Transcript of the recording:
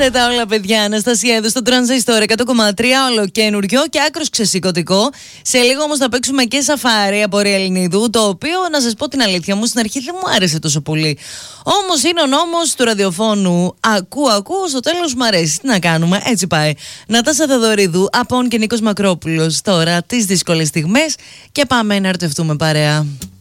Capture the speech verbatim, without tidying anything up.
Τα όλα, παιδιά. Αναστασία εδώ στο Τρανζίστορ εκατό κόμμα τρία, ολοκένουργιο και άκρος ξεσηκωτικό. Σε λίγο όμως θα παίξουμε και σαφάρι από Ρία Ελληνίδου, το οποίο, να σας πω την αλήθεια μου, στην αρχή δεν μου άρεσε τόσο πολύ. Όμως είναι ο νόμος του ραδιοφώνου. Ακού, ακού, στο τέλος μου αρέσει. Τι να κάνουμε, έτσι πάει. Νατάσα Θεοδωρίδου, Απών και Νίκος Μακρόπουλος. Τώρα τις δύσκολες στιγμές και πάμε να ερωτευτούμε παρέα.